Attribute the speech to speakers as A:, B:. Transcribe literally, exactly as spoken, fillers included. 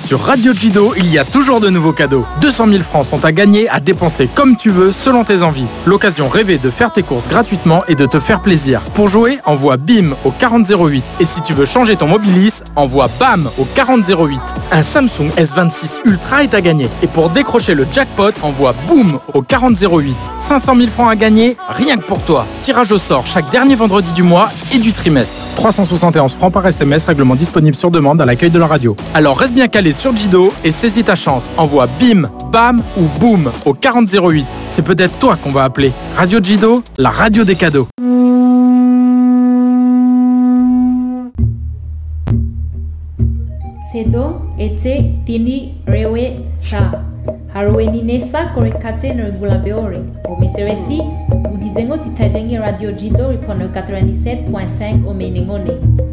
A: Sur Radio Jido, il y a toujours de nouveaux cadeaux. deux cent mille francs sont à gagner, à dépenser comme tu veux, selon tes envies. L'occasion rêvée de faire tes courses gratuitement et de te faire plaisir. Pour jouer, envoie BIM au quarante zéro huit. Et si tu veux changer ton Mobilis, envoie BAM au quarante zéro huit. Un Samsung S vingt-six Ultra est à gagner. Et pour décrocher le jackpot, envoie BOOM au quarante zéro huit. cinq cent mille francs à gagner, rien que pour toi. Tirage au sort chaque dernier vendredi du mois et du trimestre. trois cent soixante et onze francs par S M S, règlement disponible sur demande à l'accueil de la radio. Alors reste bien calé sur Jido et saisis ta chance. Envoie BIM, BAM ou BOOM au quarante zéro huit. C'est peut-être toi qu'on va appeler. Radio Jido, la radio des cadeaux.
B: Sedo ete tini rewe sa. Harueni nesa korekate nergula beore. Omiterefi, udizengo titajengi Radio Jido ripono quatre-vingt-dix-sept point cinq au Meningone.